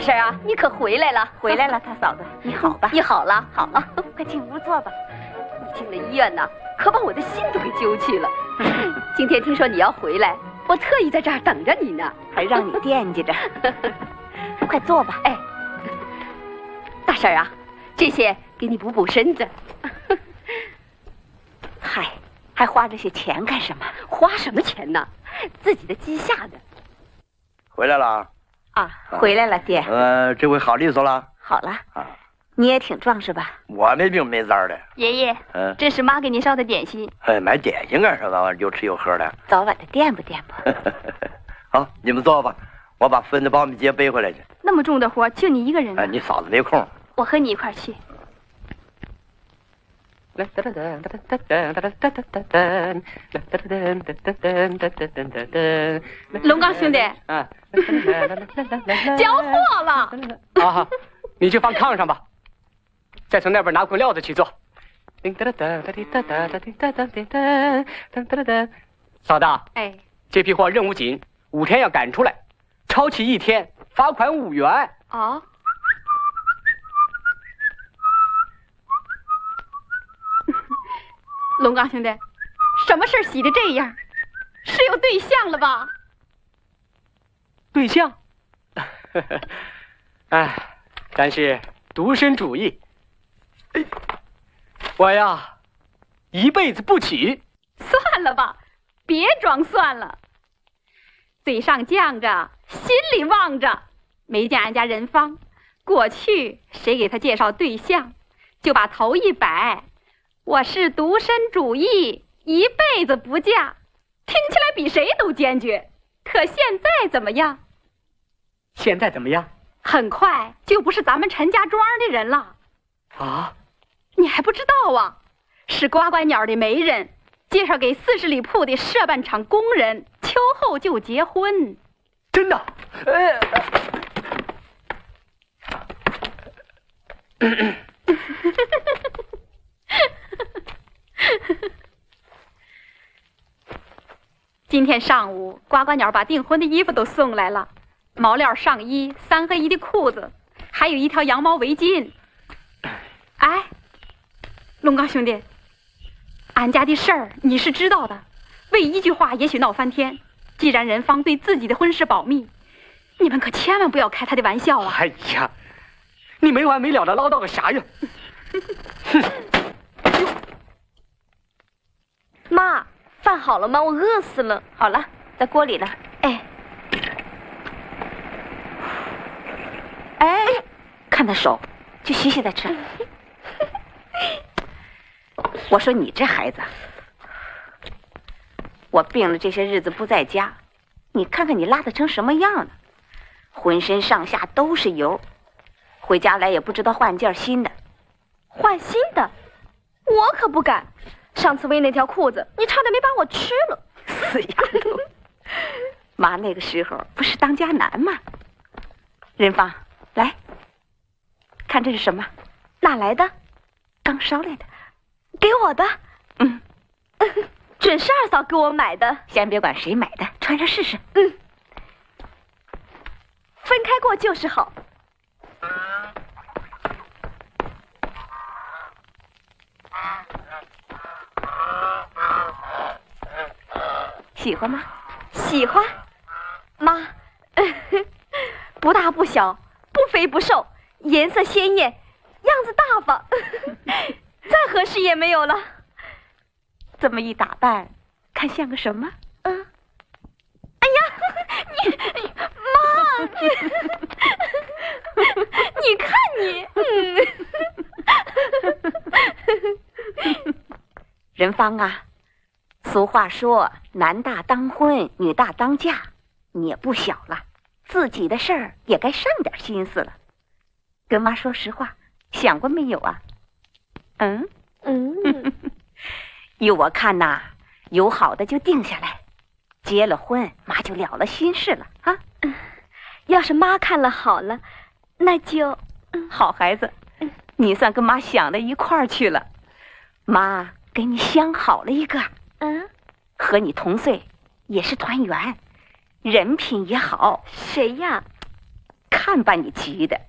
婶啊，你可回来了！ 回来了，他嫂子，你好吧？ 你好了， 好啊，快进屋坐吧。 你进了医院呢，可把我的心都给揪去了。今天听说你要回来，我特意在这儿等着你呢， 还让你惦记着。快坐吧。 哎，大婶啊，这些给你补补身子。 嗨，还花这些钱干什么？ 花什么钱呢？自己的积下的。 回来了啊，回来了，爹。 这回好利索了。 好了啊，你也挺壮是吧？ 我没病没灾的。 爷爷，这是妈给您烧的点心。 哎，买点心干什么？又吃又喝的。 早晚的垫吧垫吧。 好，你们坐吧，我把分的苞米秸背回来去。 那么重的活，就你一个人呢？ 你嫂子没空。 我和你一块儿去。龙刚兄弟，交货了啊！你就放炕上吧，再从那边拿捆料子去做。嫂子， 哎， 这批货任务紧，5天要赶出来，超期1天罚款5元。 哦。龙刚兄弟，什么事喜得这样？是有对象了吧？ 对象？哎，但是独身主义，我呀，一辈子不娶。 算了吧，别装算了。嘴上犟着，心里望着。没见俺家人芳，过去谁给他介绍对象，就把头一摆。我是独身主义，一辈子不嫁，听起来比谁都坚决。可现在怎么样？ 现在怎么样？ 很快就不是咱们陈家庄的人了。 啊？ 你还不知道啊？是呱呱鸟的媒人介绍给40里铺的设办厂工人，秋后就结婚。 真的？ 今天上午，呱呱鸟把订婚的衣服都送来了，毛料上衣、3合1的裤子，还有一条羊毛围巾。哎，龙刚兄弟，俺家的事儿你是知道的，为一句话也许闹翻天。既然人芳对自己的婚事保密，你们可千万不要开他的玩笑啊！ 哎呀，你没完没了的唠叨个啥呀？ 妈，饭好了吗？我饿死了。 好了，在锅里呢。哎，看他手，就洗洗再吃。我说你这孩子，我病了这些日子不在家，你看看你拉得成什么样呢？浑身上下都是油，回家来也不知道换件新的。 换新的？我可不敢。上次为那条裤子，你差点没把我吃了。 死丫头！妈那个时候不是当家难吗？仁芳，来，看这是什么？ 哪来的？ 刚烧来的。 给我的？准是二嫂给我买的。 先别管谁买的，穿上试试。 分开过就是好。 喜欢吗？ 喜欢。妈，不大不小，不肥不瘦，颜色鲜艳，样子大方，再合适也没有了。 这么一打扮，看像个什么？ 哎呀，你妈，你看你， 仁芳啊，俗话说男大当婚，女大当嫁，你也不小了，自己的事儿也该上点心思了。跟妈说实话，想过没有啊？依我看呐，有好的就定下来，结了婚，妈就了了心事了啊。 要是妈看了好了，那就好孩子，你算跟妈想的一块儿去了。妈给你相好了一个，和你同岁，也是团圆，人品也好。 谁呀？ 看把你急的。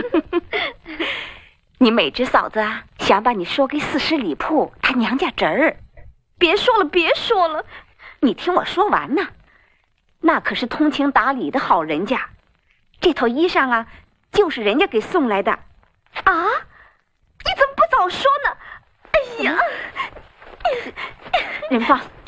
你美芝嫂子想把你说给四十里铺他娘家侄儿。 别说了，别说了， 你听我说完呢。那可是通情达理的好人家，这套衣裳啊，就是人家给送来的。 啊？你怎么不早说呢？哎呀， 仁芳。